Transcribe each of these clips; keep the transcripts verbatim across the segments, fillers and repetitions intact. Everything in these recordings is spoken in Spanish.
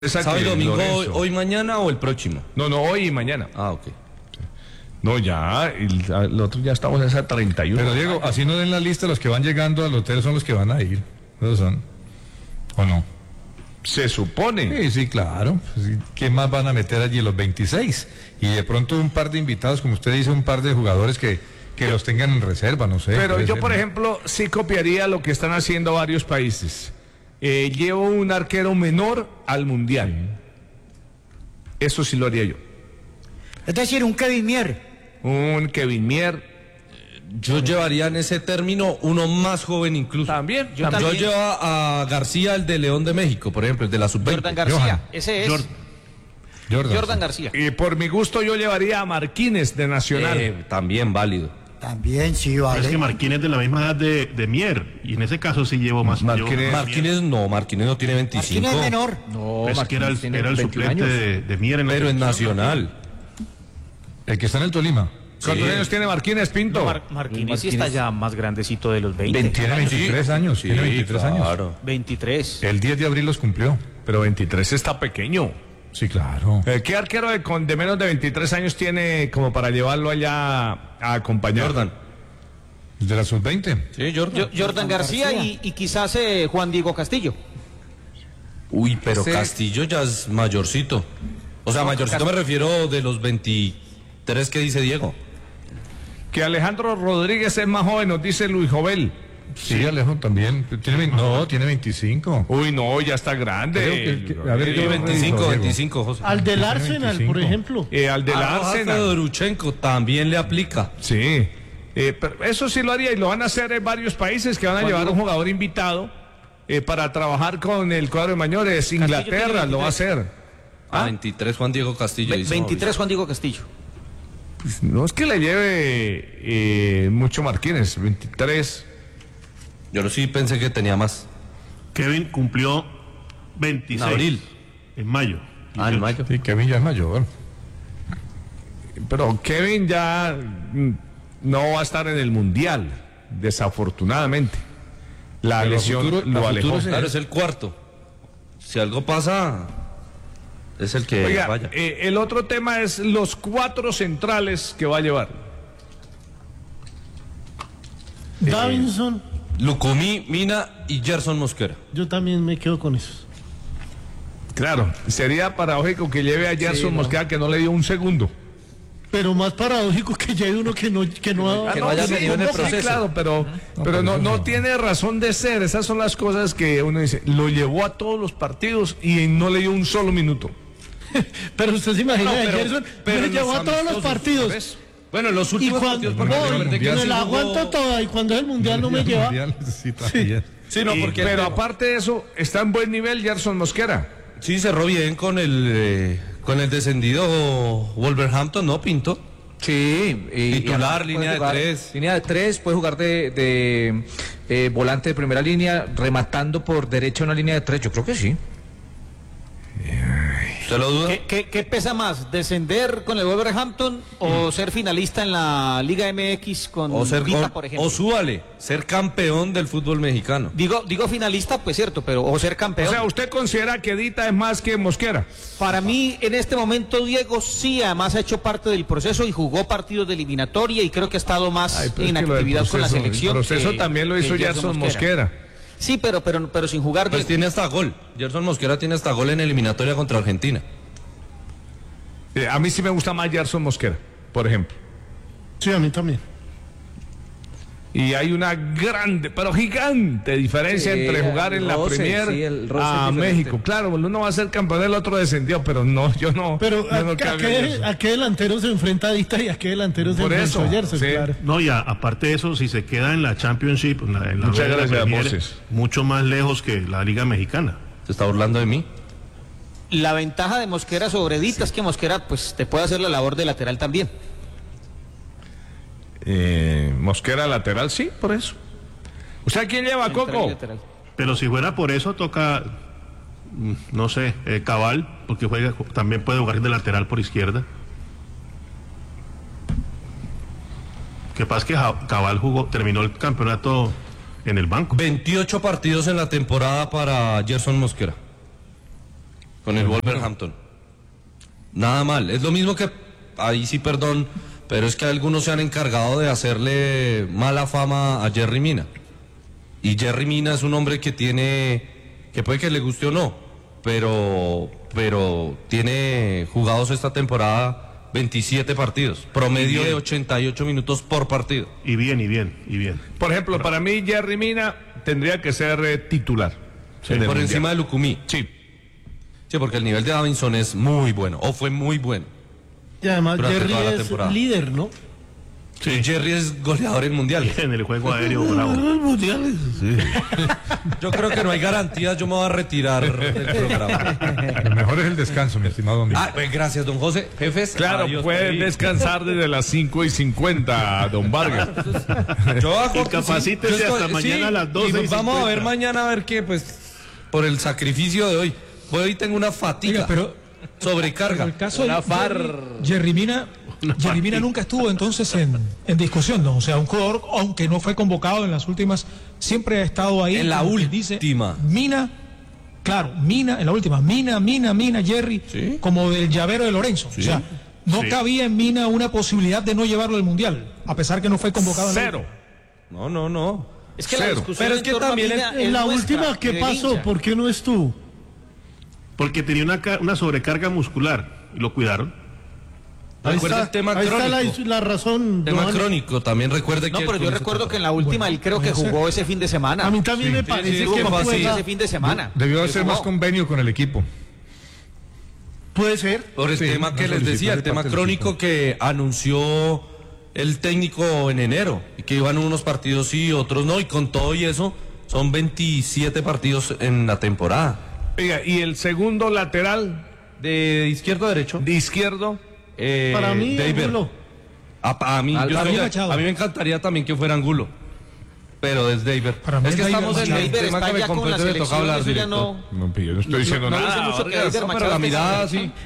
¿Sábado y domingo hoy, hoy, mañana o el próximo? No, no, hoy y mañana. Ah, ok. No, ya, el, el otro ya estamos en esa treinta y uno. Pero Diego, así no den la lista, los que van llegando al hotel son los que van a ir. ¿Esos son? ¿O no? Se supone. Sí, sí, claro. ¿Qué más van a meter allí? Los veintiséis. Y de pronto un par de invitados, como usted dice, un par de jugadores que, que los tengan en reserva, no sé. Pero yo, ser, por ¿no? ejemplo, sí copiaría lo que están haciendo varios países. Eh, llevo un arquero menor al Mundial. Sí. Eso sí lo haría yo. Es decir, un Kevin Mier. Un Kevin Mier. Yo llevaría en ese término uno más joven incluso. También. Yo, yo llevo a García, el de León de México, por ejemplo, el de la sub veinte. Jordan García, Johan. ese es. Jordan, Jordan, Jordan sí. García. Y por mi gusto yo llevaría a Marquínez de Nacional. Eh, también válido. También, sí, vale. Pero es que Marquínez es de la misma edad de, de Mier, y en ese caso sí llevo más. Marquínez- llevo más Marquínez no, Marquínez no tiene veinticinco. Marquínez es menor. No, Mier. Es que era el, tiene era el veintiún suplente años. de, de Mier en la Pero en selección. Nacional. El que está en el Tolima. ¿Cuántos Sí. años tiene Marquínez, Pinto? No, Mar- Marquínez sí está ya más grandecito de los veinte. Tiene veintitrés años. Sí, tiene veintitrés años. claro. veintitrés. El diez de abril los cumplió. Pero veintitrés está pequeño. Sí, claro. Eh, ¿Qué arquero de, con, de menos de veintitrés años tiene como para llevarlo allá a acompañar? Jordan. El de la sub veinte. Sí, Jordan. Yo- Jordan García y, y quizás eh, Juan Diego Castillo. Uy, pero Ese- Castillo ya es mayorcito. O sea, No, mayorcito Cast- me refiero de los veintitrés que dice Diego. Que Alejandro Rodríguez es más joven, nos dice Luis Jovel. Sí, Alejo también. Tiene, veinte no, tiene veinticinco. Uy, no, ya está grande. Creo que- que- a ver, Sí, yo- veinticinco, Diego. veinticinco, José. Al del Tiene Arsenal, veinticinco. por ejemplo. Eh, al del A Rojas Arsenal. Fedorchenko también le aplica. Sí. Eh, pero eso sí lo haría y lo van a hacer en varios países que van a llevar a un jugador invitado eh, para trabajar con el cuadro de mayores. Inglaterra lo va a hacer. A veintitrés Juan Diego Castillo. Ve- dice veintitrés Juan Diego Castillo. Pues no es que le lleve eh, mucho Marquínez, veintitrés. Mauricio. Yo sí pensé que tenía más. Kevin cumplió veintiséis. En abril. En mayo. Ah, en mayo. Sí, Kevin ya es mayor. Pero Kevin ya mm, no va a estar en el Mundial, desafortunadamente. La Pero a lesión futuro- lo a alejó. futuro se- Claro, es el cuarto. Si algo pasa, es el que Oiga, vaya. eh, el otro tema es los cuatro centrales que va a llevar. Davinson, Lucumí, Mina y Gerson Mosquera. yo también me quedo con esos. Claro, sería paradójico que lleve a Gerson Mosquera que no le dio un segundo. Pero más paradójico que lleve uno que no, que no, Ah, Que no, no haya sí, metido en el sí, proceso. claro, pero, pero no, no tiene razón de ser. Esas son las cosas que uno dice. Lo llevó a todos los partidos y no le dio un solo minuto. Pero usted se imagina, No, pero- Gerson pero me en llevó los a todos los amistosos, partidos. ¿ves? Bueno, en los Y últimos cuando partidos, porque no, recuerde que me sí la jugó- aguanto toda y cuando es el mundial no me lleva. Mundial, sí, también. Sí, no, Y- porque pero aparte de eso, está en buen nivel Gerson Mosquera. sí cerró bien con el eh, con el descendido Wolverhampton, ¿no, Pinto? Sí, y, Titular, y además línea puede de jugar- tres. Línea de tres, puede jugar de, de eh, volante de primera línea, rematando por derecha una línea de tres, yo creo que sí. ¿Usted lo duda? ¿Qué, qué, qué pesa más? ¿Descender con el Wolverhampton o ser finalista en la Liga M X con O ser Vita, o- por ejemplo? o súbale, ser campeón del fútbol mexicano. Digo, digo finalista, pues cierto, pero o ser O campeón. sea, ¿usted considera que Dita es más que Mosquera? Para mí, en este momento, Diego sí, además ha hecho parte del proceso y jugó partidos de eliminatoria y creo que ha estado más Ay, pero es en que lo del actividad con la proceso- selección. El proceso que- también lo que hizo Gerson Mosquera. Sí, pero, pero, pero sin jugar Pues de- tiene hasta gol. Gerson Mosquera tiene hasta gol en eliminatoria contra Argentina. Eh, a mí sí me gusta más Gerson Mosquera, por ejemplo. Sí, a mí también. Y hay una grande, pero gigante diferencia Sí, entre jugar el en la roce, Premier sí, el roce a es diferente. México. Claro, uno va a ser campeón, el otro descendió, pero no, yo no. Pero yo ¿a, no a cambio qué, eso. a qué delantero se enfrenta Dita y a qué delantero se Por enfrentó eso, Gerson? sí. Claro. No, y a- aparte de eso, si se queda en la Championship, en la, en la Muchas Liga gracias, Premier, Moses. mucho más lejos que la Liga Mexicana. ¿Se está burlando de mí? La ventaja de Mosquera sobre Dita es que Mosquera pues te puede hacer la labor de lateral también. Eh, Mosquera lateral, sí, por eso. ¿Usted a quién lleva, Central y Coco? lateral. Pero si fuera por eso, toca, mm, no sé, eh, Cabal, porque juega, también puede jugar de lateral por izquierda. Que pasa es que Ja- Cabal jugó, terminó el campeonato en el banco. veintiocho partidos en la temporada para Gerson Mosquera. con el Wolverhampton. Nada mal. Es lo mismo que, ahí sí perdón, pero es que algunos se han encargado de hacerle mala fama a Yerry Mina. Y Yerry Mina es un hombre que tiene, que puede que le guste o no, pero, pero tiene jugados esta temporada veintisiete partidos, promedio de ochenta y ocho minutos por partido. Y bien, y bien, y bien. Por ejemplo, para mí Yerry Mina tendría que ser eh, titular. Sí, por encima de Lucumí. Sí. Sí, porque el nivel de Davinson es muy bueno, o fue muy bueno. Y además Durante Jerry toda la es temporada. líder, ¿no? Sí. Jerry es goleador en mundial. En el juego aéreo, bravo. Los mundiales. Sí. Yo creo que no hay garantías, yo me voy a retirar del programa. Lo mejor es el descanso, mi estimado don Víctor. Ah, pues gracias, don José. Jefes. Claro, adiós, pueden ahí. descansar desde las cinco y cincuenta, don Vargas. Yo hago, Y capacítese sí, yo hasta estoy- mañana a las doce y y nos vamos a ver cincuenta. mañana a ver qué, pues, por el sacrificio de hoy. Hoy tengo una fatiga, Oiga, pero sobrecarga. en el caso de Jerry, Jerry Mina, Jerry Mina nunca estuvo entonces en, en discusión, ¿no? O sea, un jugador, aunque no fue convocado en las últimas, siempre ha estado ahí. En la como quien última. Dice, Mina, claro, Mina, en la última, Mina, Mina, Mina, Jerry, Sí. como del llavero de Lorenzo. O sea, no Sí. cabía en Mina una posibilidad de no llevarlo al Mundial, a pesar que no fue convocado en la Cero. No, no, no. Es que la Cero. discusión Pero es en que torno a también Mina en- es En la nuestra, última, ¿qué del pasó? hincha. ¿Por qué no estuvo? Porque tenía una, ca- una sobrecarga muscular y lo cuidaron. Ahí Recuerda está, el tema ahí está la, crónico. la razón. Tema Giovanni. crónico, también recuerde No, que... pero yo con recuerdo ese que en la última él creo que puede jugó ese fin de semana. A mí también me sí, parece sí, Tuvo que fue compromiso así. pueda- ese fin de semana. Debió Él hacer jugó. más convenio con el equipo. puede ser. Por el Sí, tema que una les decía, el solicitud de tema parte del crónico equipo. que anunció el técnico en enero, y que iban unos partidos sí, otros no, y con todo y eso, son veintisiete partidos en la temporada. Oiga, y el segundo lateral De izquierdo a derecho. de izquierdo, eh, Para mí, David. Angulo. A, a mí, Al- yo para estoy mí de- Machado. a mí me encantaría también que fuera Angulo, pero es David. Para mí Es que es David estamos en Machado. el David tema está que me ya con la compete, me toca selección, hablar, eso ya director. no... no, yo no estoy diciendo no, no nada. dice mucho que Vargas. David No, pero Machado la es mirada,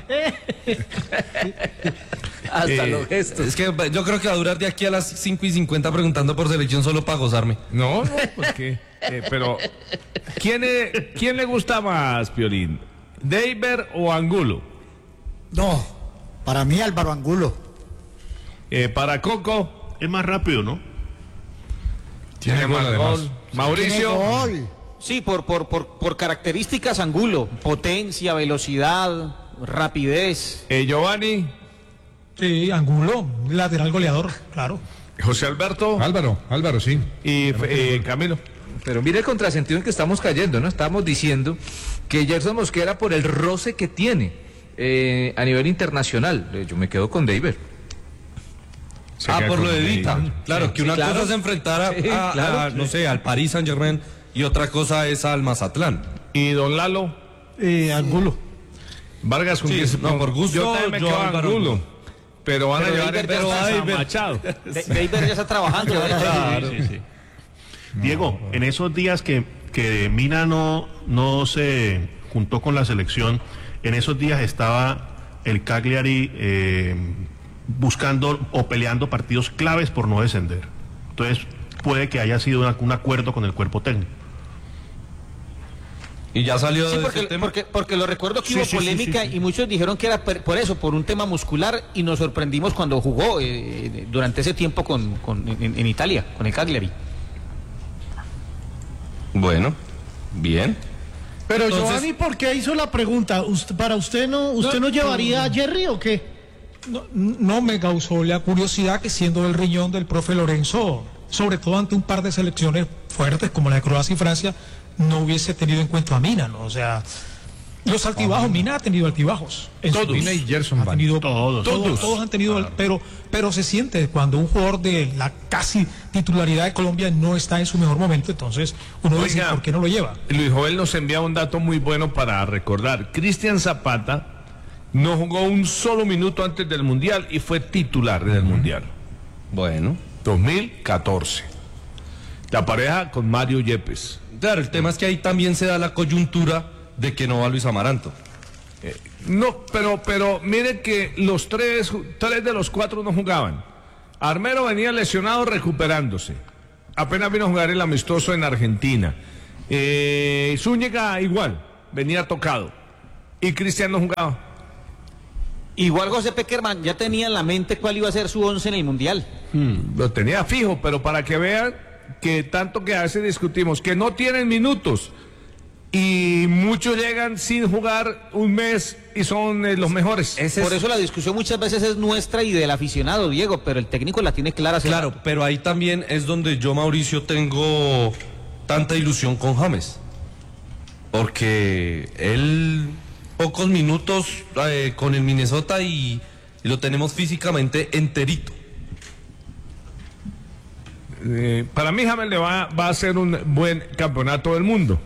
de- sí. Hasta Eh, los gestos. Es que yo creo que va a durar de aquí a las cinco y cincuenta preguntando por selección solo para gozarme. No, no, porque. eh, pero, ¿quién, es- ¿quién le gusta más, Piolín? ¿David o Angulo? No, para mí Álvaro Angulo. Eh, para Coco, Es más rápido, ¿no? Tiene gol además. Tiene Mauricio. gol. Sí, por, por, por, por características Angulo, potencia, velocidad, rapidez. eh, Giovanni. Sí, Angulo, lateral goleador, claro. José Alberto. Álvaro, Álvaro, sí. Y eh, Camilo. Pero mire el contrasentido en que estamos cayendo, ¿no? Estamos diciendo que Gerson Mosquera, por el roce que tiene eh, a nivel internacional, eh, yo me quedo con David. Se Ah, queda por con lo de David. Dita. Claro, que Sí, una claro. cosa es enfrentar a, Sí, a- claro, a, sí. no sé, al Paris Saint Germain y otra cosa es al Mazatlán. Y don Lalo. Eh, Angulo. Vargas, ¿con Sí, quién se- no, por gusto, Yo también me yo quedo Álvaro Angulo. Angulo. Pero van a Pero llevar David, en pero vez a David. Machado. Da- David ya está trabajando. ¿eh? Claro. Sí, sí, sí. Diego, en esos días que, que Mina no, no se juntó con la selección, en esos días estaba el Cagliari eh, buscando o peleando partidos claves por no descender. Entonces, puede que haya sido una- un acuerdo con el cuerpo técnico. Y ya salió Sí, de porque, ese tema. porque, porque lo recuerdo que Sí, hubo sí, sí, polémica sí, sí. y muchos dijeron que era per- por eso, por un tema muscular, y nos sorprendimos cuando jugó eh, durante ese tiempo con, con- en, en Italia, con el Cagliari. Bueno, bien. Pero Entonces- Giovanni, ¿por qué hizo la pregunta? ¿Usted- ¿Para usted no, usted no, No, llevaría a Jerry o qué? No, no me causó la curiosidad que siendo el riñón del profe Lorenzo, sobre todo ante un par de selecciones fuertes como la de Croacia y Francia, no hubiese tenido en cuenta a Mina, ¿no? O sea, los altibajos, Mina ha tenido altibajos. En su- Todos. Mina y Gerson ha van. tenido, Todos. todos, todos han tenido, pero, pero se siente cuando un jugador de la casi titularidad de Colombia no está en su mejor momento, entonces uno dice, Oiga. ¿por qué no lo lleva? Luis Joel nos envía un dato muy bueno para recordar. Cristian Zapata no jugó un solo minuto antes del Mundial y fue titular del Mundial. Bueno. dos mil catorce. La pareja con Mario Yepes. Claro, el tema es que ahí también se da la coyuntura de que no va Luis Amaranto. No, pero, pero mire que los tres, tres de los cuatro no jugaban. Armero venía lesionado recuperándose. Apenas vino a jugar el amistoso en Argentina. Eh, Zúñiga igual, venía tocado. y Cristian no jugaba. Igual José Peckerman ya tenía en la mente cuál iba a ser su once en el Mundial. Hmm, lo tenía fijo, pero para que vean que tanto que a veces discutimos, que no tienen minutos, y muchos llegan sin jugar un mes y son eh, los mejores. Ese Por es... eso la discusión muchas veces es nuestra y del aficionado, Diego, pero el técnico la tiene clara. Claro, rato. Pero ahí también es donde yo, Mauricio, tengo tanta ilusión con James. Porque él, pocos minutos eh, con el Minnesota y, y lo tenemos físicamente enterito. Eh, para mí James le va, va a ser un buen campeonato del mundo.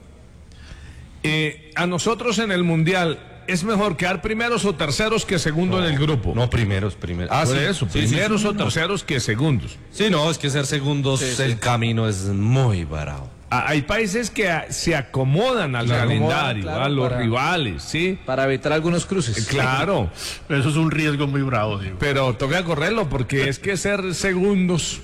Eh, a nosotros en el Mundial es mejor quedar primeros o terceros que segundos no, en el grupo. No, primeros, primeros. Ah, Por sí, eso, sí, primeros sí, sí, o no. terceros que segundos. Sí, no, es que ser segundos, sí, el sí. camino es muy bravo. Ah, hay países que a, se acomodan al se calendario, acomodan, claro, a los para, rivales, ¿sí? Para evitar algunos cruces. Claro. Pero eso es un riesgo muy bravo, digo. Pero toca correrlo porque es que ser segundos...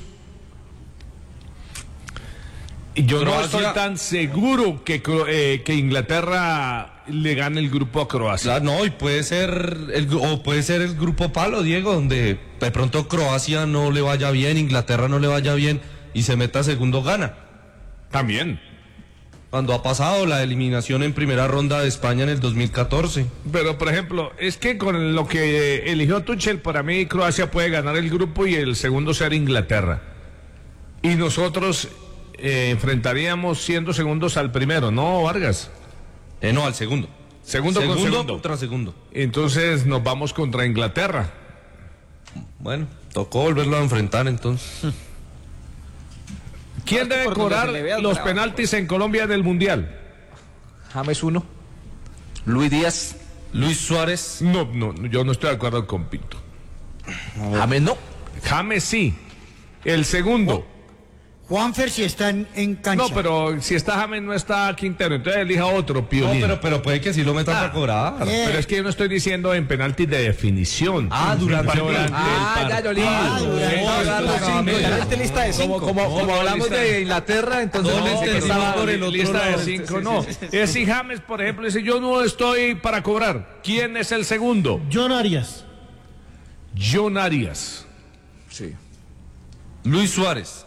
Yo Croacia... no estoy tan seguro que, eh, que Inglaterra le gane el grupo a Croacia. Claro, no, y puede ser el, o puede ser el grupo palo, Diego, donde de pronto Croacia no le vaya bien, Inglaterra no le vaya bien y se meta segundo gana. También. Cuando ha pasado la eliminación en primera ronda de España en el dos mil catorce. Pero, por ejemplo, es que con lo que eligió Tuchel, para mí Croacia puede ganar el grupo y el segundo ser Inglaterra. Y nosotros... Eh, enfrentaríamos siendo segundos al primero, ¿no, Vargas? Eh, no, al segundo. Segundo, segundo con segundo. contra segundo. Entonces nos vamos contra Inglaterra. Bueno, tocó volverlo a enfrentar entonces. ¿Quién debe cobrar los bravo, penaltis en Colombia del Mundial? James uno. Luis Díaz. Luis Suárez. No, no, yo no estoy de acuerdo con Pinto. James no. James sí. El segundo. Oh. Juanfer si está en, en cancha. No, pero si está James no está Quintero, entonces elija otro, Piolín. No, pero, pero puede que sí lo metan ah, para cobrar. Yeah. Pero es que yo no estoy diciendo en penaltis de definición. Ah, durante, durante ah, el partido. Ah, ya, lista de cinco. Como, como, como hablamos de Inglaterra, entonces no, no, estaba por el lista de cinco, sí, no. Sí, sí, sí, es si James, por ejemplo, dice, yo no estoy para cobrar. ¿Quién es el segundo? John Arias. John Arias. Sí. Luis Suárez.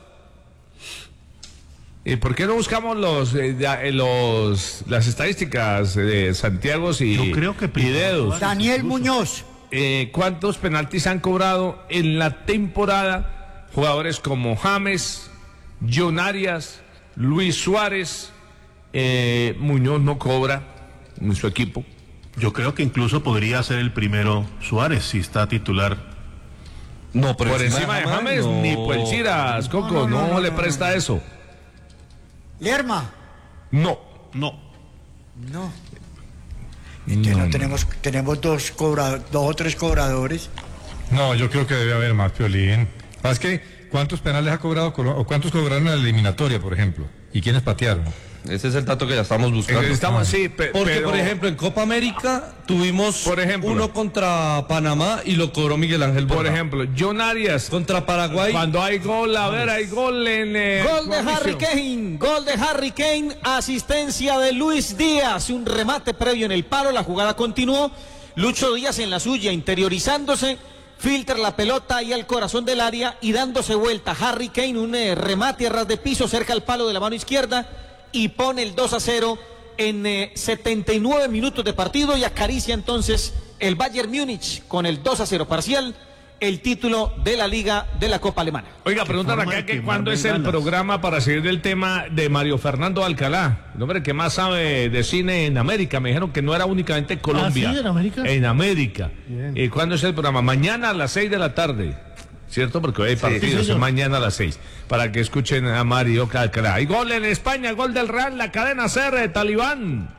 ¿Y por qué no buscamos los, eh, los las estadísticas de Santiago y, Yo creo que y Dedos? Daniel incluso. Muñoz. Eh, ¿Cuántos penaltis han cobrado en la temporada jugadores como James, John Arias, Luis Suárez? Eh, Muñoz no cobra en su equipo. Yo creo que incluso podría ser el primero Suárez si está titular. No, por, por encima de James, James no. Ni Puelchiras, Coco, no, no, no, no, no le presta no. eso. Lerma. No. No. No. Entonces no, no tenemos, tenemos dos, cobra, dos o tres cobradores. No, yo creo que debe haber más, Piolín. ¿Sabes qué? ¿Cuántos penales ha cobrado o cuántos cobraron en la eliminatoria, por ejemplo? ¿Y quiénes patearon? Ese es el dato que ya estamos buscando. Estamos así, pe Porque, pero... por ejemplo, en Copa América tuvimos por ejemplo, uno contra Panamá y lo cobró Miguel Ángel Borja. Por ejemplo, John Arias. Contra Paraguay. Cuando hay gol, a ver, hay gol en... Eh, gol de Harry Kane, gol de Harry Kane, asistencia de Luis Díaz, un remate previo en el palo, la jugada continuó. Lucho Díaz en la suya, interiorizándose, filtra la pelota y al corazón del área y dándose vuelta. Harry Kane, un eh, remate a ras de piso cerca al palo de la mano izquierda. Y pone el dos a cero en eh, setenta y nueve minutos de partido y acaricia entonces el Bayern Múnich con el dos a cero parcial, el título de la Liga de la Copa Alemana. Oiga, preguntan acá que cuándo es el programa para seguir del tema de Mario Fernando Alcalá, el hombre que más sabe de cine en América. Me dijeron que no era únicamente Colombia. ¿Ah, sí, en América? En América. ¿Y cuándo es el programa? Mañana a las seis de la tarde. ¿Cierto? Porque hoy hay partidos, sí, mañana a las seis, para que escuchen a Mario Alcalá. Y gol en España, gol del Real, la cadena C R, Talibán.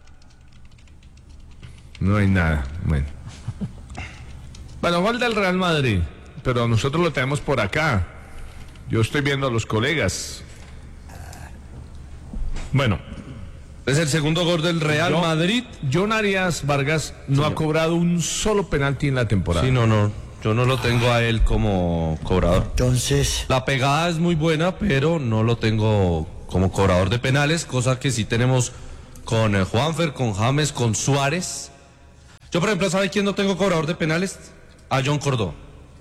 No hay nada, bueno. Bueno, gol del Real Madrid, pero nosotros lo tenemos por acá. Yo estoy viendo a los colegas. Bueno. Es el segundo gol del Real Yo, Madrid. John Arias Vargas no Señor. ha cobrado un solo penalti en la temporada. Sí, no, no. Yo no lo tengo a él como cobrador. Entonces... La pegada es muy buena, pero no lo tengo como cobrador de penales, cosa que sí tenemos con eh, Juanfer, con James, con Suárez. Yo, por ejemplo, ¿sabe quién no tengo cobrador de penales? A John Córdoba.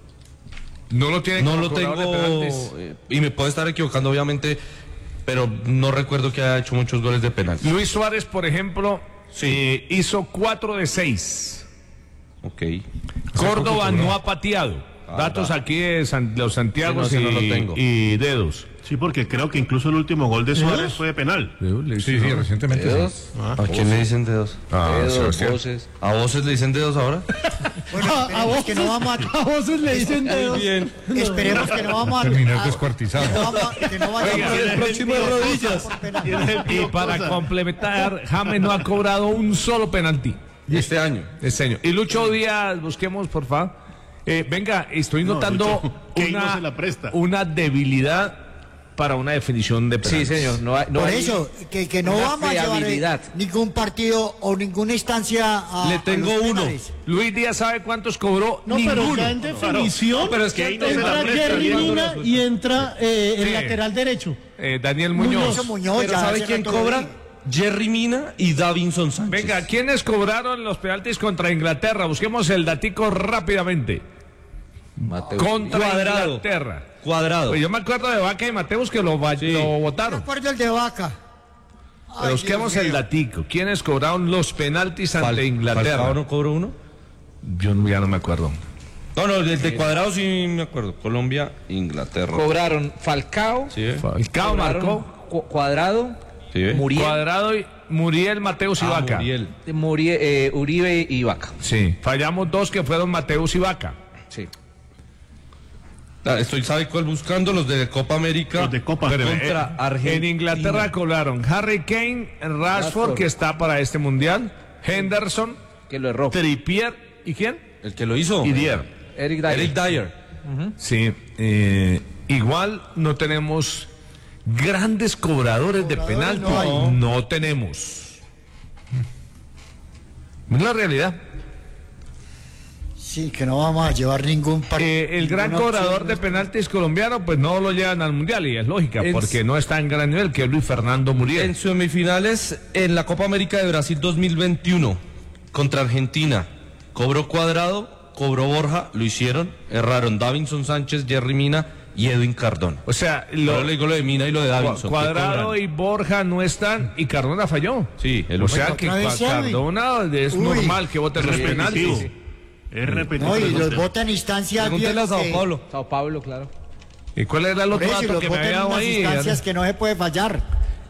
No lo tiene No como lo cobrador tengo, de penaltis. eh, y me puedo estar equivocando, obviamente, pero no recuerdo que haya hecho muchos goles de penal. Luis Suárez, por ejemplo, eh, hizo cuatro de seis. Ok. Córdoba no ha pateado. Ah, Datos da. aquí de San- los Santiagos Sí, no, y, ese no lo tengo. y dedos. Sí, porque creo que incluso el último gol de Suárez fue de penal. Sí, sí, recientemente. sí. Dedos, ¿A quién le dicen dedos? Ah, dedos, Sebastián. voces. ¿A voces le dicen dedos ahora? Bueno, A, a esperemos vos que no vamos a... a vos le dicen dedos. Bien. Esperemos que no vamos a... Terminar a- descuartizado. Que no vamos a- que no vaya Oiga, a- el próximo de rodillas. por penal. Y para complementar, James no ha cobrado un solo penalti Y este año. este año. Y Lucho Díaz, busquemos por favor. Eh, venga, estoy No, notando Lucho, Key no una, se la presta. una debilidad para una definición de penalti. Sí, señor. No hay, no Por hay eso, que, que no una vamos a llevar fiabilidad. ningún partido o ninguna instancia a... Le a tengo los uno. penales. Luis Díaz sabe cuántos cobró. No, Ninguno. pero ya en definición No, pero es que ahí no se la entra presta, Jerry Diego. Mina y entra eh, el Sí. lateral derecho. Eh, Daniel Muñoz. Muñoz, Muñoz, Pero ya ¿sabe hace quién rato lo cobra? vi. Jerry Mina y Davinson Sánchez. Venga, ¿quiénes cobraron los penaltis contra Inglaterra? Busquemos el datico rápidamente. Mateo. Contra Cuadrado. Inglaterra. Cuadrado. Pues yo me acuerdo de Vaca y Mateus que lo, va- lo No votaron. acuerdo el de Vaca. Pero Ay, busquemos Dios el mío. datico. ¿Quiénes cobraron los penaltis ante Fal- Inglaterra? ¿Falcao no cobró uno? Yo no- ya no me acuerdo. No, no, el de Cuadrado sí me acuerdo. Colombia, Inglaterra. Cobraron Falcao, Sí, ¿eh? Falcao cobraron marcó. Cu- Cuadrado, Sí, ¿eh? Muriel, Cuadrado, y Muriel, Mateus y Ah, Vaca. Muriel. Murie- eh, Uribe y Vaca. Sí. Fallamos dos que fueron Mateus y Vaca. Sí. Ah, Estoy, ¿sabe cuál buscando? Los de Copa América. Los de Copa. Pero Eh, contra En Argentina. Inglaterra cobraron Harry Kane, Rashford, Rashford. que está para este mundial, Henderson, Que lo erró. Trippier, ¿y quién? El que lo hizo. Y Dier. Eric Dyer. Eric Dyer. Sí, eh, igual no tenemos grandes cobradores de penalti. no hay. No tenemos. Es la realidad. Sí, que no vamos a llevar ningún partido. Eh, el gran cobrador de penaltis colombiano, pues no lo llevan al mundial y es lógica, En- porque no está en gran nivel, que es Luis Fernando Muriel. En semifinales en la Copa América de Brasil dos mil veintiuno contra Argentina. Cobró Cuadrado, cobró Borja, lo hicieron, erraron Davinson Sánchez, Jerry Mina y Edwin Cardona. O sea, Lo, lo, le digo lo de Mina y lo de Davinson. Cuadrado que y Borja no están y Cardona falló. Sí, el O sea que otra vez Ca- Edwin. Cardona es Uy. normal que vote los Repetitivo. penaltis. Es repetitivo. No, y el los golpe. votan instancias... Pregúntele a bien, Sao eh, Paulo. Sao Paulo, claro. ¿Y cuál era el Por otro eso, y dato los que me votan había en dado unas ahí? instancias que no se puede fallar.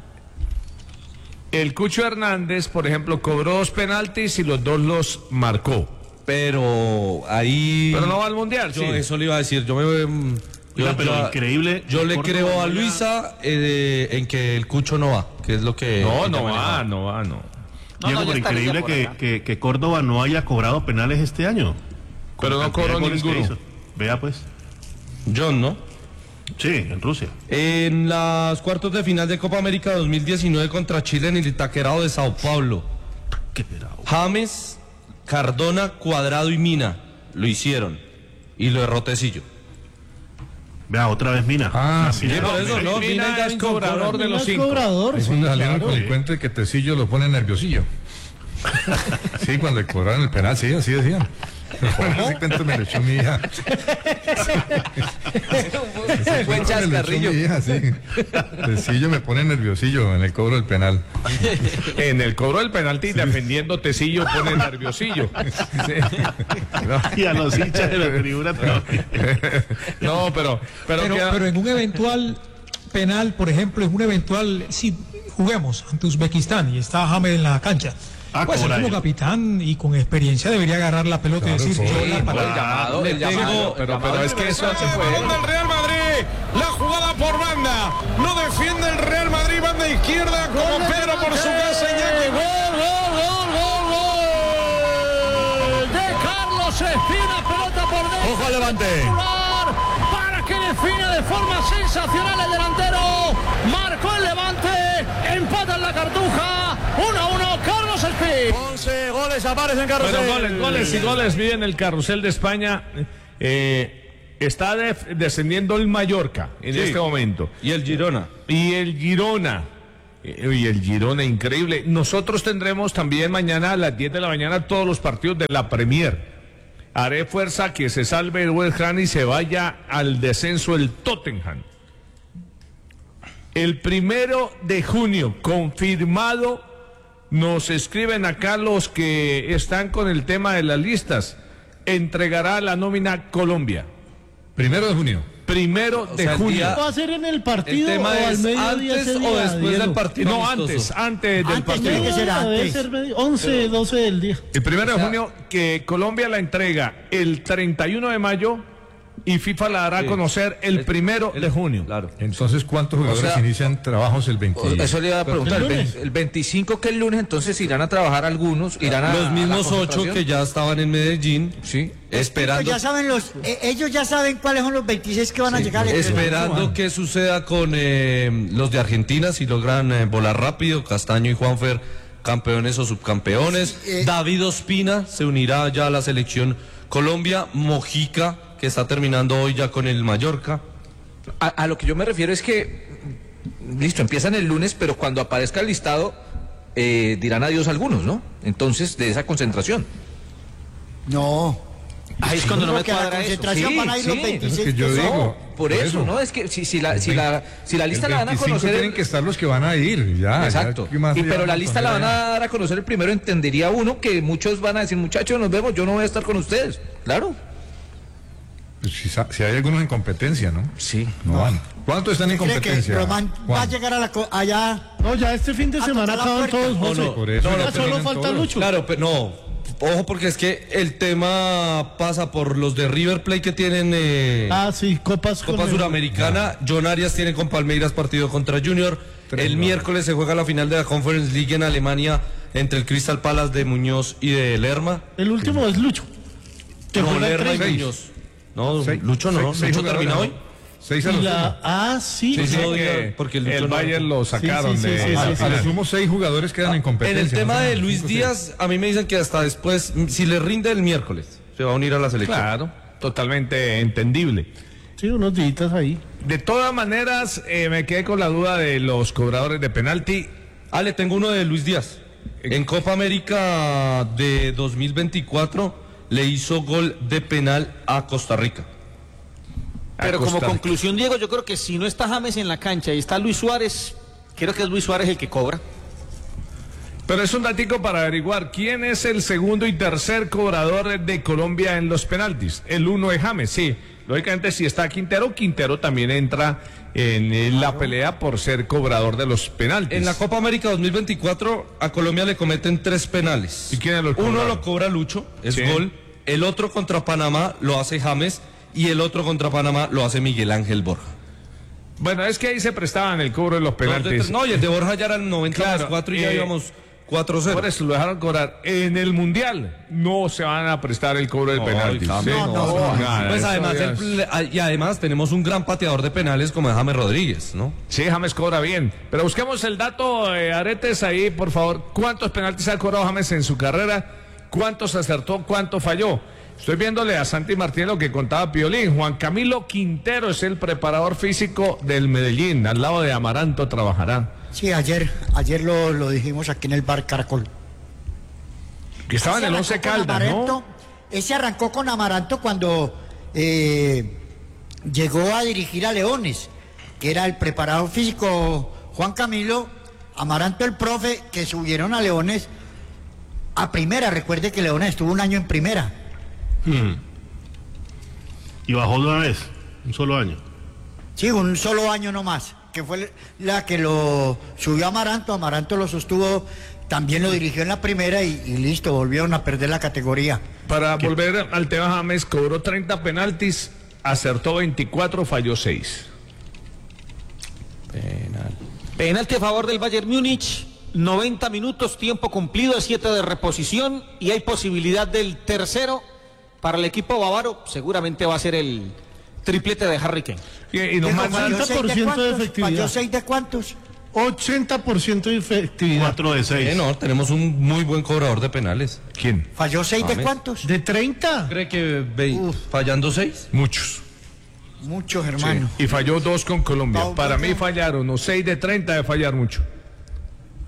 El Cucho Hernández, por ejemplo, cobró dos penaltis y los dos los marcó. Pero ahí. Pero no va al mundial, Yo sí. eso le iba a decir. Yo me. mm, Oiga, yo- pero yo- increíble. Yo le Córdoba creo a no llega- Luisa eh, en que el Cucho no va, que es lo que. No, ella no manejaba. va, no va, no. No, Diego, no, ya pero estaría increíble por que, acá. que, que Córdoba no haya cobrado penales este año. Con Pero la no cantidad de cobró goles que ninguno. hizo. Vea pues. John, ¿no? Sí, en Rusia. En las cuartos de final de Copa América dos mil diecinueve contra Chile en el Itaquerao de Sao Paulo. Qué bravo. James, Cardona, Cuadrado y Mina lo hicieron. Y lo erró Tecillo. Vea, otra vez Mina. Ah, sí, sí, por eso, no, Mina y Mina es Davinson cobrador cobran. de Mina los es cinco. cobrador, Es sí, cuando salieron claro. con el cuento de que Tecillo lo pone nerviosillo. Sí, cuando le cobraron el penal, sí, así decían. Ese cuento me lo echó mi hija. Ese buen Me lo echó chascarrillo. mi hija, sí. Tecillo me pone nerviosillo en el cobro del penal. En el cobro del penalti, defendiendo Tecillo, pone nerviosillo. Sí. Y a los hinchas de la tribuna también. No, pero, pero, Pero, queda- pero en un eventual penal, por ejemplo, en un eventual, si juguemos ante Uzbekistán y está James en la cancha, Ah, pues él cobra como él. capitán y con experiencia debería agarrar la pelota Claro, y decir, cobra. yo la Sí, pateé. el llamado, Le el tengo- llamado. pero, el pero llamado es que eso se Balón fue. del Real Madrid, la jugada por banda, no defiende el Real Madrid, banda izquierda como Pedro por su casa, Iñaki. Gol, gol, gol, gol, gol de Carlos Espina, pelota por dentro. Ojo al Levante. Para que define de forma sensacional el delantero. Marcó el Levante, empata en la Cartuja, uno a uno, Carlos Espina. once goles aparecen en carrusel. Bueno, goles, goles y goles viven el carrusel de España. Eh, está def- descendiendo el Mallorca en Sí. este momento. Y el Girona. Y el Girona. Y el Girona, increíble. Nosotros tendremos también mañana a las diez de la mañana todos los partidos de la Premier. Haré fuerza que se salve el West Ham y se vaya al descenso el Tottenham. El primero de junio, confirmado, nos escriben acá los que están con el tema de las listas. Entregará la nómina Colombia. Primero de junio. Primero O de sea, el junio. día- ¿Va a ser en el partido El tema o al es mediodía antes ese o día, después Diego? del partido No, amistoso. antes, antes del Antes partido. tiene que ser Ah, debe antes. ser medio- once, doce del día. El primero de junio, que Colombia la entrega el treinta y uno de mayo y FIFA la dará a Sí. conocer el primero El- de junio. Claro. Entonces, ¿cuántos jugadores O sea, inician trabajos el veinte? Eso le iba a preguntar. ¿El El, lunes? ve- el veinticinco, que es el lunes, entonces irán a trabajar algunos, irán a Los a mismos la ocho concentración. que ya estaban en Medellín, Sí. esperando, Ya saben los, eh, ellos ya saben cuáles son los veintiséis que van a llegar. esperando qué suceda con eh, los de Argentina, si logran eh, volar rápido, Castaño y Juanfer, campeones o subcampeones. Sí, eh. David Ospina se unirá ya a la selección Colombia. Mojica, que está terminando hoy ya con el Mallorca. A, a lo que yo me refiero es que, listo, empiezan el lunes, pero cuando aparezca el listado, eh, dirán adiós algunos, ¿no? Entonces, de esa concentración. No. Ahí es cuando no me Porque a la cuadra eso. concentración Sí, van a ir sí, los es lo veintiséis que yo que son. digo. Por Por eso, eso. ¿no? Es que si, si, la, si, la, si la lista El la van a veinticinco conocer... tienen que estar los que van a ir, ya. Exacto. ya, ¿qué más Y, le pero vamos la a lista la poner van allá? a dar a conocer el primero, entendería uno que muchos van a decir, muchachos, nos vemos, yo no voy a estar con ustedes. Claro. Pues si, sa- si hay algunos en competencia, ¿no? Sí. No van. ¿Cuántos están en ¿Cree que competencia? Román va a Juan? llegar a la co- allá? No, ya este fin de A semana tocar la acaban puerta. todos, No, José. no, Por eso Ya ya solo terminan falta todos. Lucho. Claro, pero no, ojo porque es que el tema pasa por los de River Plate que tienen eh, Ah, sí, Copas Copa con- Suramericana. John Arias tiene con Palmeiras partido contra Junior. Tres El goles. miércoles se juega la final de la Conference League en Alemania entre el Crystal Palace de Muñoz y de Lerma. El último es Lucho. Que No, juega Lerma y tres. Muñoz. No, Seis- Lucho no, seis- seis Lucho jugadores, termina ¿no? hoy. Seis a Y los la... sumo. Ah, sí. Sí, sí. Sí, no que diga, porque el el, Lucho no- Bayern lo sacaron sí, sí, de sí, la sí, A final. lo sumo seis jugadores quedan en competencia. En el tema ¿no? de Cinco, Luis seis. Díaz, a mí me dicen que hasta después, si le rinde el miércoles, se va a unir a la selección. Claro, totalmente entendible. Sí, unos días ahí. De todas maneras, eh, me quedé con la duda de los cobradores de penalti. Ah, le tengo uno de Luis Díaz. En Copa América de dos mil veinticuatro le hizo gol de penal a Costa Rica. Pero A como Costa Rica. conclusión, Diego, yo creo que si no está James en la cancha y está Luis Suárez, creo que es Luis Suárez el que cobra. Pero es un datico para averiguar quién es el segundo y tercer cobrador de Colombia en los penaltis. El uno es James, sí. Lógicamente, si está Quintero, Quintero también entra en eh, la pelea por ser cobrador de los penaltis. En la Copa América dos mil veinticuatro a Colombia le cometen tres penales. ¿Y quiénes los Uno cobraron? lo cobra Lucho, es Sí. gol. El otro contra Panamá lo hace James y el otro contra Panamá lo hace Miguel Ángel Borja. Bueno, es que ahí se prestaban el cobro de los Dos de penaltis. tres- No, y el de Borja ya eran noventa Claro, más cuatro y ya eh, íbamos cuatro cero. Por eso lo dejaron cobrar. En el Mundial no se van a prestar el cobro del No, penalti. James, Sí. no, no, nada, Pues eso además, ya el- es- y además tenemos un gran pateador de penales como es James Rodríguez, ¿no? Sí, James cobra bien. Pero busquemos el dato, eh, Aretes, ahí, por favor. ¿Cuántos penaltis ha cobrado James en su carrera? ¿Cuántos acertó? ¿Cuánto falló? Estoy viéndole a Santi Martínez lo que contaba Piolín. Juan Camilo Quintero es el preparador físico del Medellín. Al lado de Amaranto trabajará. Sí, ayer, ayer lo, lo dijimos aquí en el bar Caracol. Que estaba en Ese el arrancó Once con Caldas, Amaranto, ¿no? Ese arrancó con Amaranto cuando eh, llegó a dirigir a Leones, que era el preparador físico Juan Camilo, Amaranto el profe, que subieron a Leones a primera. Recuerde que Leones estuvo un año en primera. Y bajó de una vez, un solo año. Sí, un solo año nomás, que fue la que lo subió a Amaranto. Amaranto lo sostuvo, también lo dirigió en la primera y, y listo, volvieron a perder la categoría. Para volver al tema, James cobró treinta penaltis, acertó veinticuatro, falló seis. Penalti a favor del Bayern Múnich, noventa minutos, tiempo cumplido, siete de reposición y hay posibilidad del tercero para el equipo bávaro. Seguramente va a ser el triplete de Harry Kane. Y, y nos Dijo, mandan- ¿falló seis de ochenta por ciento de cuántos? efectividad. ¿Falló seis de cuántos? ochenta por ciento de efectividad. Cuatro de seis. Eh, no, tenemos un muy buen cobrador de penales. ¿Quién? ¿Falló seis de James. cuántos? ¿De treinta? ¿Cree que ve- fallando seis? Muchos. Muchos, hermano. Y falló dos con Colombia. Pau, Para Pau. mí fallaron, no seis de treinta de fallar mucho.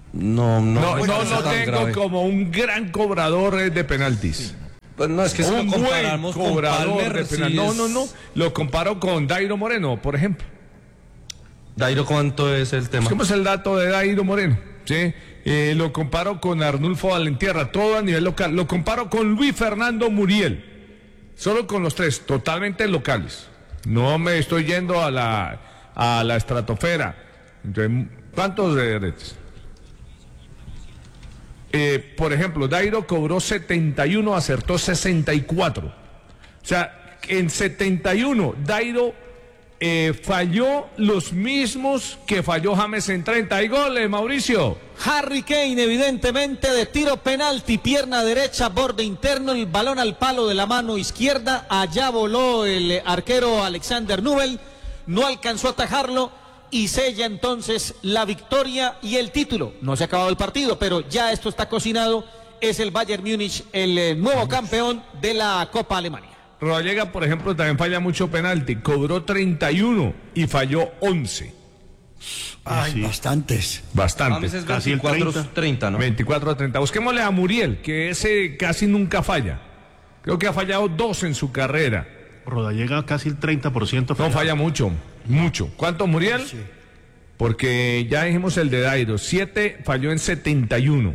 No, no, No, me no parece lo tan tengo grave. como un gran cobrador eh, de penaltis. Pues no, es que si Un lo buen comparamos con cobrador Palmer, de sí penal. No, es- no, no. Lo comparo con Dairo Moreno, por ejemplo. Dairo, ¿cuánto es el tema? Busquemos el dato de Dairo Moreno. ¿Sí? Eh, lo comparo con Arnulfo Valentierra, todo a nivel local. Lo comparo con Luis Fernando Muriel. Solo con los tres, totalmente locales. No me estoy yendo a la, a la estratosfera. Entonces, ¿cuántos derechos? Eh, por ejemplo, Dairo cobró setenta y uno, acertó sesenta y cuatro. O sea, en setenta y uno, Dairo eh, falló los mismos que falló James en treinta. Y goles, Mauricio. Harry Kane, evidentemente, de tiro penalti, pierna derecha, borde interno, el balón al palo de la mano izquierda. Allá voló el arquero Alexander Nubel, no alcanzó a atajarlo y sella entonces la victoria y el título. No se ha acabado el partido, pero ya esto está cocinado. Es el Bayern Múnich el eh, nuevo campeón de la Copa Alemania. Rodallega, por ejemplo, también falla mucho penalti. Cobró treinta y uno y falló once. Ay, Sí. bastantes. Bastante. James es Casi el veinticuatro treinta. treinta, ¿no? veinticuatro a treinta. Busquémosle a Muriel, que ese casi nunca falla. Creo que ha fallado dos en su carrera. Rodallega casi el treinta por ciento. No falla mucho, mucho. ¿Cuánto, Muriel? Porque ya dijimos el de Dairo. Siete, falló en setenta y uno.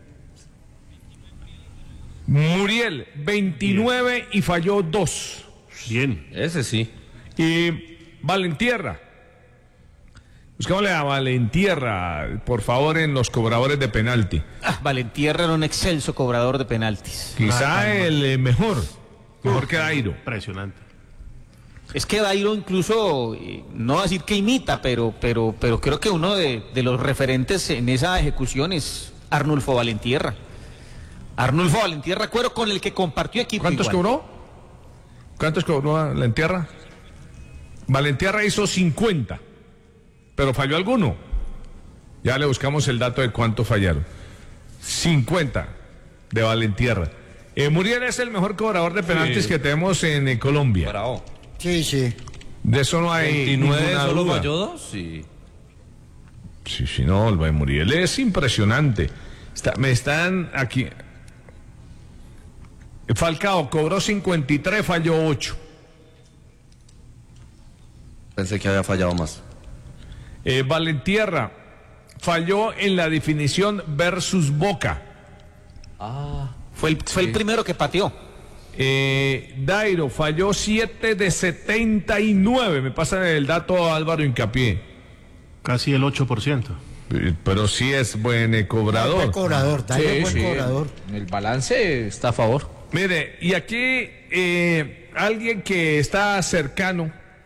Muriel, veintinueve y falló dos. Bien. Ese sí. Y Valentierra. Buscámosle a Valentierra, por favor, en los cobradores de penalti. Ah, Valentierra era un excelso cobrador de penaltis. Quizá el eh, mejor. Mejor que Dairo. Impresionante. Es que Dairo incluso, eh, no va a decir que imita, pero, pero, pero creo que uno de, de los referentes en esa ejecución es Arnulfo Valentierra. Arnulfo Valentierra, cuero con el que compartió equipo. ¿Cuántos igual. cobró? ¿Cuántos cobró Valentierra? Valentierra hizo cincuenta, pero falló alguno. Ya le buscamos el dato de cuánto fallaron. cincuenta de Valentierra. Eh, Muriel es el mejor cobrador de penaltis Sí. que tenemos en eh, Colombia. Bravo. Sí, sí. De eso no hay veintinueve ninguna solo duda. falló dos, sí. Sí, sí, no, el de Muriel es impresionante. Está- me están aquí. Falcao cobró cincuenta y tres, falló ocho. Pensé que había fallado más. Eh, Valentierra falló en la definición versus Boca. Fue el, fue el primero que pateó. Eh, Dairo falló siete de setenta y nueve. Me pasa el dato a Álvaro Hincapié. Casi el ocho por ciento. Eh, Pero sí es buen eh, cobrador. Buen cobrador, Dairo es buen cobrador. El balance está a favor. Mire, y aquí eh, alguien que está cercano,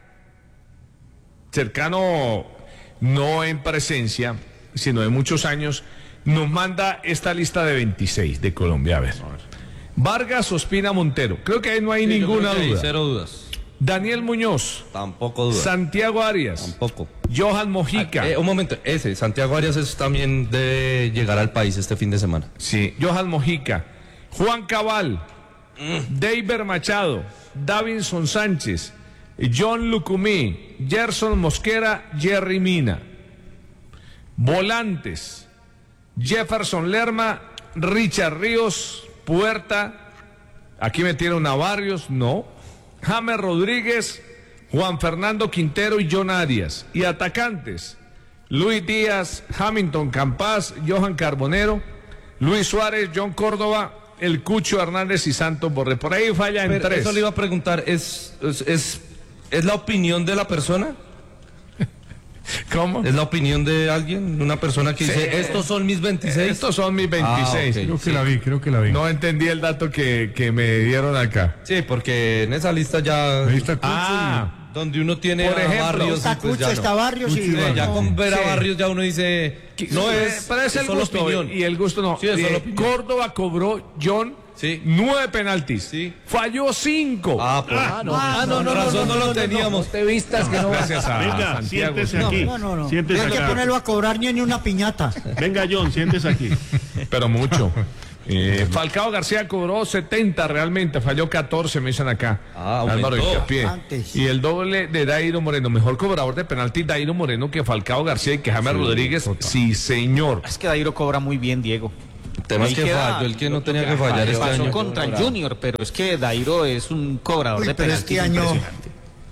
cercano no en presencia, sino de muchos años, nos manda esta lista de veintiséis de Colombia. A ver. Vargas, Ospina, Montero. Creo que ahí no hay Sí, yo ninguna creo que hay duda. Cero dudas. Daniel Muñoz, Tampoco duda. Santiago Arias, Tampoco. Johan Mojica. Eh, un momento, ese, Santiago Arias es también de llegar al país este fin de semana. Sí, Johan Mojica, Juan Cabal, Deiber Machado, Davinson Sánchez, John Lucumí, Gerson Mosquera, Jerry Mina. Volantes, Jefferson Lerma, Richard Ríos, Puerta, aquí metieron a Barrios, no. James Rodríguez, Juan Fernando Quintero y John Arias. Y atacantes, Luis Díaz, Hamilton Campas, Johan Carbonero, Luis Suárez, John Córdoba, El Cucho Hernández y Santos Borré. Por ahí falla en Pero tres. eso le iba a preguntar, ¿es, es, es, es la opinión de la persona? ¿Cómo? ¿Es la opinión de alguien? Una persona que Sí. dice, estos son mis veintiséis. Estos son mis veintiséis. Ah, ok. Creo que la vi, creo que la vi. No entendí el dato que, que me dieron acá. Sí, porque en esa lista ya... Ahí está Cucho Ah, Donde uno tiene Por a ejemplo, Barrios... Está y pues Cucho, ya no. está Barrios y... Sí, ya no. con ver a Sí. Barrios ya uno dice... No es... Pero es el solo gusto opinión. y el gusto no. Sí, es Eh, solo opinión. Córdoba cobró John Sí. nueve penaltis. Sí. Falló cinco. Ah, por Ah, no, ah, no, no, con no, razón no, no lo no teníamos. No te vistas que no vas. Gracias a Venga, Santiago. siéntese No, aquí. No, no, no. Siéntese Hay que acá. ponerlo a cobrar ni en una piñata. Venga, John, siéntese aquí. Pero mucho. Eh, Falcao García cobró setenta realmente, falló catorce, me dicen acá. Ah, Álvaro aumentó. Hincapié. Antes. Y el doble de Dairo Moreno, mejor cobrador de penalti Dairo Moreno que Falcao García y que James Sí, Rodríguez. total. Sí, señor. Es que Dairo cobra muy bien, Diego. El tema es Ahí que queda falló el que no lo tenía que fallar este pasó año. contra el Junior, pero es que Dairo es un cobrador Uy, de pero penaltis este año- impresionante.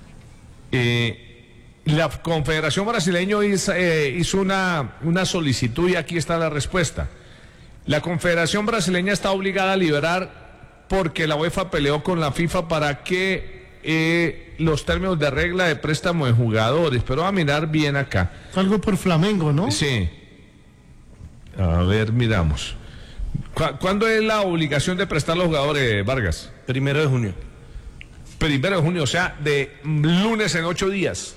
Eh, la Confederación Brasileña hizo, eh, hizo una, una solicitud y aquí está la respuesta. La Confederación Brasileña está obligada a liberar porque la UEFA peleó con la FIFA para que eh, los términos de regla de préstamo de jugadores, pero va a mirar bien acá. Algo por Flamengo, ¿no? Sí. A ver, miramos. ¿Cu- ¿Cuándo es la obligación de prestar los jugadores, Vargas? Primero de junio. Primero de junio, o sea, de lunes en ocho días.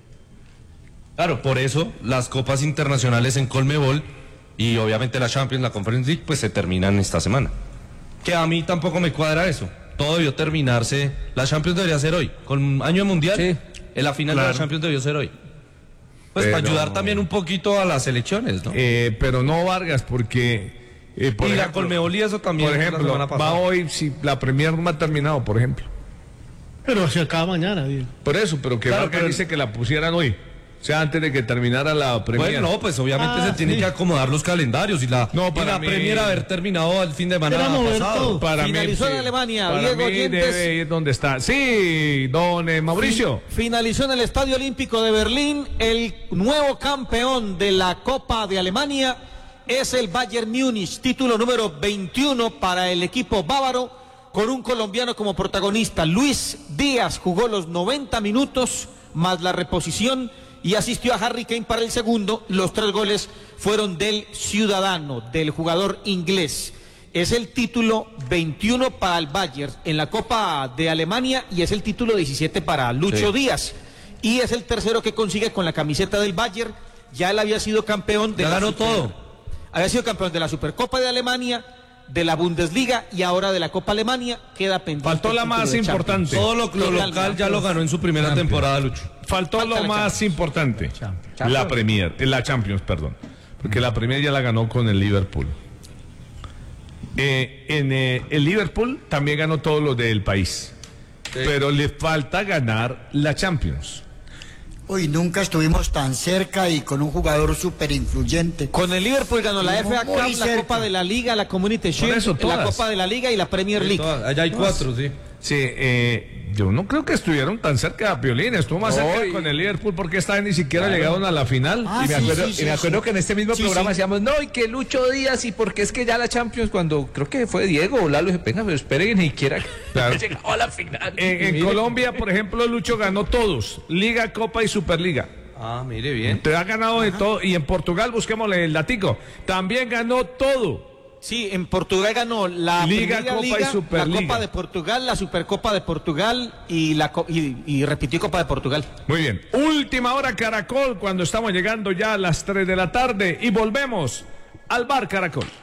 Claro, por eso las copas internacionales en Colmebol y obviamente la Champions, la Conference League, pues se terminan esta semana. Que a mí tampoco me cuadra eso. Todo debió terminarse. La Champions debería ser hoy. Con año mundial, Sí. en la final de Claro. la Champions debió ser hoy. Pues Pero- para ayudar también un poquito a las elecciones, ¿no? Eh, pero no Vargas, porque... eh, por y la ejemplo, Colmebol y eso también. Por la ejemplo, semana va pasada. hoy, si la Premier no ha terminado, por ejemplo. Pero se acaba mañana, Diego. Por eso, pero que Claro, Vargas pero- dice que la pusieran hoy. O sea, antes de que terminara la Premier. Bueno, no, pues obviamente Ah, se tienen sí. que acomodar los calendarios y la, No, y para la mí- Premier haber terminado el fin de semana Era mover pasado. todo. Para Finalizó mí, en sí. Alemania, Para Diego mí Oyentes. debe ir donde está. Sí, don eh, Mauricio. Finalizó en el Estadio Olímpico de Berlín. El nuevo campeón de la Copa de Alemania es el Bayern Múnich, título número veintiuno para el equipo bávaro, con un colombiano como protagonista. Luis Díaz jugó los noventa minutos más la reposición y asistió a Harry Kane para el segundo. Los tres goles fueron del ciudadano, del jugador inglés. Es el título veintiuno para el Bayern en la Copa de Alemania y es el título diecisiete para Lucho Sí. Díaz. Y es el tercero que consigue con la camiseta del Bayern. Ya él había sido campeón de Ya la ganó Super- todo. Había sido campeón de la Supercopa de Alemania, de la Bundesliga y ahora de la Copa Alemania. Queda pendiente. Faltó el la título más de Champions. importante. Todo lo, lo Total, local ya lo ganó en su primera temporada, Lucho. Faltó Falta lo la más Champions. importante. Champions. La Premier, eh, la Champions, perdón. Porque la Premier ya la ganó con el Liverpool. Eh, en eh, el Liverpool también ganó todo lo del país. Pero le falta ganar la Champions. Uy, nunca estuvimos tan cerca y con un jugador súper influyente. Con el Liverpool ganó la Muy F A Cup, la cerca. Copa de la Liga, la Community Por Shield, eso, la todas. Copa de la Liga y la Premier League. Allá hay cuatro, sí. Sí, eh, yo no creo que estuvieron tan cerca de Piolín. Estuvo más No, cerca y- con el Liverpool porque esta vez ni siquiera llegaron a la final. Ah, y me sí, acuerdo, sí, sí, y me acuerdo sí. que en este mismo Sí, programa sí. decíamos, no, y que Lucho Díaz, y porque es que ya la Champions, cuando creo que fue Diego o Lalo, dije, venga, pero esperen, ni siquiera Claro. llegado a la final. En, en Mire. Colombia, por ejemplo, Lucho ganó todos: Liga, Copa y Superliga. Ah, mire bien. Te ha ganado de todo. Y en Portugal, busquémosle el datico, también ganó todo. Sí, en Portugal ganó la Liga, Primera Copa y Liga, la Superliga. Copa de Portugal, la Supercopa de Portugal y la co- y, y repitió Copa de Portugal. Muy bien. Última hora Caracol, cuando estamos llegando ya a las tres de la tarde. Y volvemos al Bar Caracol.